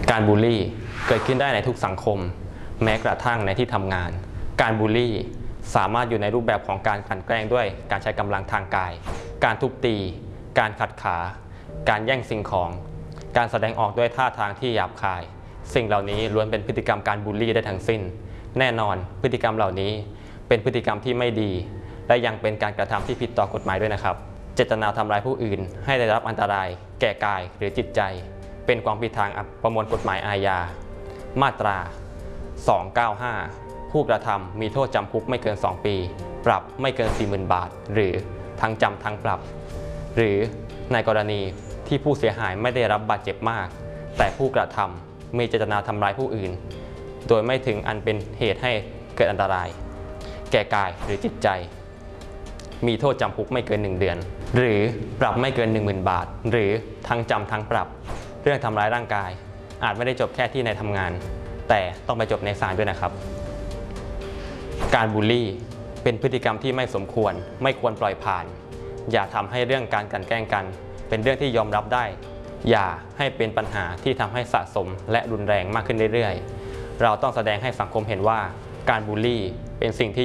การบูลลี่เกิดขึ้นได้ในทุกสังคมแม้กระทั่งในที่ทำงานการบูลลี่สามารถอยู่ในรูปแบบของการกลั่นแกล้งด้วยการใช้กำลังทางกายการทุบตีการขัดขาการแย่งสิ่งของการแสดงออกด้วยท่าทางที่หยาบคายสิ่งเหล่านี้ล้วนเป็นพฤติกรรมการบูลลี่ได้ทั้งสิ้นแน่นอนพฤติกรรมเหล่านี้เป็นพฤติกรรมที่ไม่ดีและยังเป็นการกระทำที่ผิดต่อกฎหมายด้วยนะครับเจตนาทำร้ายผู้อื่นให้ได้รับอันตรายแก่กายหรือจิตใจเป็นความผิดทางประมวลกฎหมายอาญามาตรา 295 ผู้กระทำมีโทษจำคุกไม่เกิน 2 ปีปรับไม่เกิน 40,000 บาทหรือทั้งจำทั้งปรับหรือในกรณีที่ผู้เสียหายไม่ได้รับบาดเจ็บมากแต่ผู้กระทำมีเจตนาทำร้ายผู้อื่นโดยไม่ถึงอันเป็นเหตุให้เกิดอันตรายแก่กายหรือจิตใจมีโทษจำคุกไม่เกิน1 เดือนหรือปรับไม่เกิน 10,000 บาทหรือทั้งจำทั้งปรับเรื่องทำร้ายร่างกายอาจไม่ได้จบแค่ที่ในทำงานแต่ต้องไปจบในศาลด้วยนะครับการบูลลี่เป็นพฤติกรรมที่ไม่สมควรไม่ควรปล่อยผ่านอย่าทำให้เรื่องการกลั่นแกล้งกันเป็นเรื่องที่ยอมรับได้อย่าให้เป็นปัญหาที่ทำให้สะสมและรุนแรงมากขึ้นเรื่อยๆเราต้องแสดงให้สังคมเห็นว่าการบูลลี่เป็นสิ่งที่